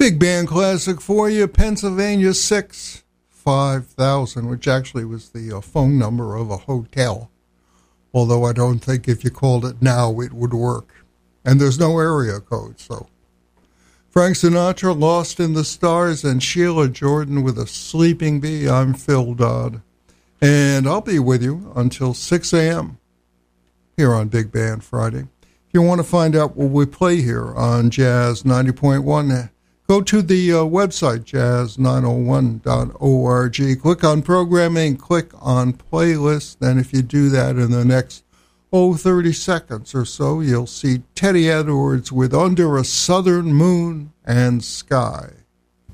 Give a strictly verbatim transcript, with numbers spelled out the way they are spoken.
Big band classic for you, Pennsylvania six five thousand, which actually was the uh, phone number of a hotel. Although I don't think if you called it now it would work. And there's no area code, so. Frank Sinatra, Lost in the Stars, and Sheila Jordan with A Sleeping Bee. I'm Phil Dodd. And I'll be with you until six a.m. here on Big Band Friday. If you want to find out what we play here on Jazz ninety point one, go to the uh, website, jazz nine oh one dot org. Click on Programming, click on Playlist, and if you do that in the next, oh, thirty seconds or so, you'll see Teddy Edwards with Under a Southern Moon and Sky.